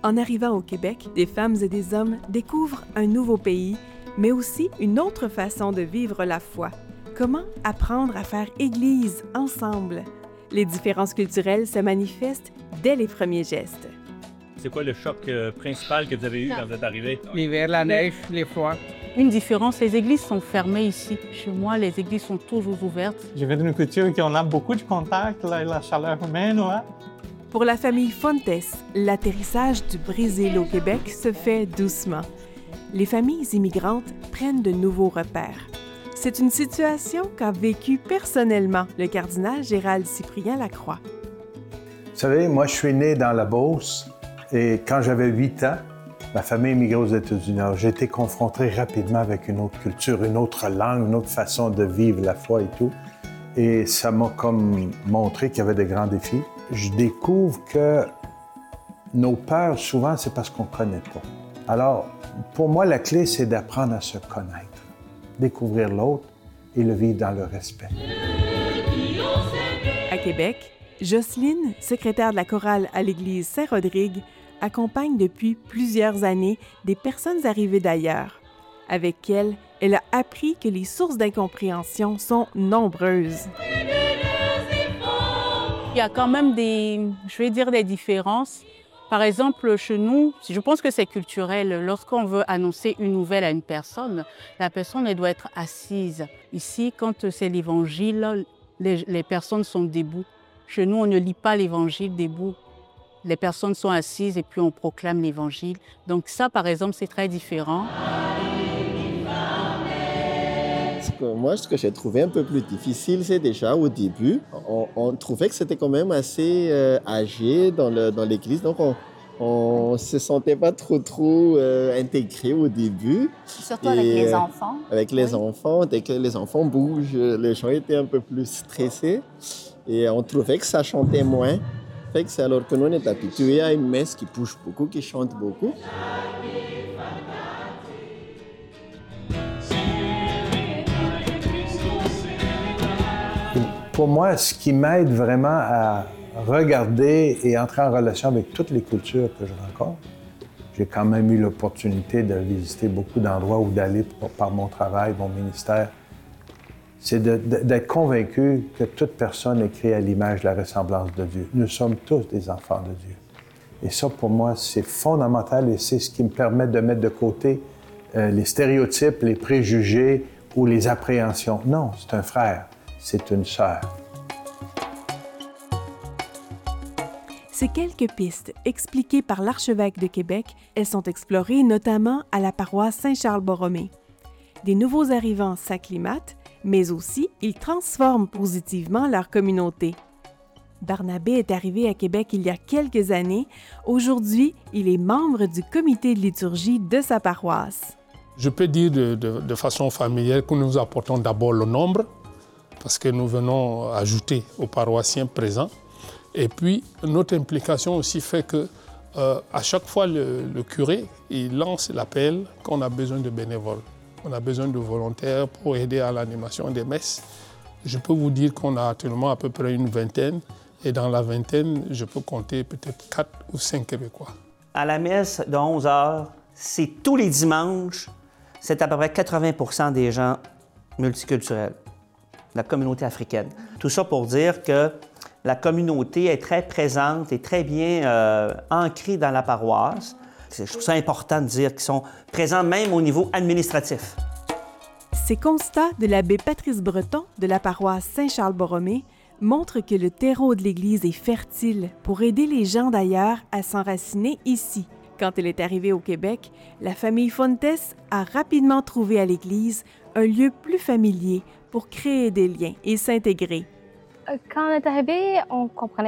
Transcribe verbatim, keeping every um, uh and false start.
En arrivant au Québec, des femmes et des hommes découvrent un nouveau pays, mais aussi une autre façon de vivre la foi. Comment apprendre à faire Église ensemble? Les différences culturelles se manifestent dès les premiers gestes. C'est quoi le choc euh, principal que vous avez eu quand vous êtes arrivé? L'hiver, la neige, les froids. Une différence, les églises sont fermées ici. Chez moi, les églises sont toujours ouvertes. Je viens d'une culture où on a beaucoup de contacts, la, la chaleur humaine, ouais. Pour la famille Fontes, l'atterrissage du Brésil au Québec se fait doucement. Les familles immigrantes prennent de nouveaux repères. C'est une situation qu'a vécue personnellement le cardinal Gérald Cyprien Lacroix. Vous savez, moi, je suis né dans la Beauce et quand j'avais huit ans, ma famille émigrait aux États-Unis. Alors, j'ai été confronté rapidement avec une autre culture, une autre langue, une autre façon de vivre la foi et tout. Et ça m'a comme montré qu'il y avait de grands défis. Je découvre que nos peurs, souvent, c'est parce qu'on ne connaît pas. Alors, pour moi, la clé, c'est d'apprendre à se connaître, découvrir l'autre et le vivre dans le respect. À Québec, Jocelyne, secrétaire de la chorale à l'église Saint-Rodrigue, accompagne depuis plusieurs années des personnes arrivées d'ailleurs. Avec elle, elle a appris que les sources d'incompréhension sont nombreuses. Il y a quand même des, je vais dire, des différences. Par exemple, chez nous, je pense que c'est culturel. Lorsqu'on veut annoncer une nouvelle à une personne, la personne elle doit être assise. Ici, quand c'est l'Évangile, les, les personnes sont debout. Chez nous, on ne lit pas l'Évangile debout. Les personnes sont assises et puis on proclame l'Évangile. Donc ça, par exemple, c'est très différent. Moi, ce que j'ai trouvé un peu plus difficile, c'est déjà au début, on, on trouvait que c'était quand même assez euh, âgé dans, le, dans l'église, donc on ne se sentait pas trop, trop euh, intégré au début. Surtout avec les enfants. Avec les oui. enfants, dès que les enfants bougent, les gens étaient un peu plus stressés et on trouvait que ça chantait moins. Fait que c'est alors que nous, on est habitués à une messe qui bouge beaucoup, qui chante beaucoup. Pour moi, ce qui m'aide vraiment à regarder et entrer en relation avec toutes les cultures que je rencontre, j'ai quand même eu l'opportunité de visiter beaucoup d'endroits ou d'aller par mon travail, mon ministère, c'est de, de, d'être convaincu que toute personne est créée à l'image de la ressemblance de Dieu. Nous sommes tous des enfants de Dieu. Et ça, pour moi, c'est fondamental et c'est ce qui me permet de mettre de côté euh, les stéréotypes, les préjugés ou les appréhensions. Non, c'est un frère. C'est une sœur. Ces quelques pistes expliquées par l'archevêque de Québec, elles sont explorées notamment à la paroisse Saint-Charles-Borromée. Des nouveaux arrivants s'acclimatent, mais aussi ils transforment positivement leur communauté. Barnabé est arrivé à Québec il y a quelques années. Aujourd'hui, il est membre du comité de liturgie de sa paroisse. Je peux dire de, de, de façon familière que nous apportons d'abord le nombre, parce que nous venons ajouter aux paroissiens présents. Et puis, notre implication aussi fait que, euh, à chaque fois, le, le curé, il lance l'appel qu'on a besoin de bénévoles. On a besoin de volontaires pour aider à l'animation des messes. Je peux vous dire qu'on a actuellement à peu près une vingtaine. Et dans la vingtaine, je peux compter peut-être quatre ou cinq Québécois. À la messe de onze heures, c'est tous les dimanches, c'est à peu près quatre-vingts pour cent des gens multiculturels. La communauté africaine. Tout ça pour dire que la communauté est très présente et très bien euh, ancrée dans la paroisse. Je trouve ça important de dire qu'ils sont présents même au niveau administratif. Ces constats de l'abbé Patrice Breton de la paroisse Saint-Charles-Borromée montrent que le terreau de l'Église est fertile pour aider les gens d'ailleurs à s'enraciner ici. Quand elle est arrivée au Québec, la famille Fontes a rapidement trouvé à l'Église un lieu plus familier pour créer des liens et s'intégrer. Quand on est arrivé, on comprenait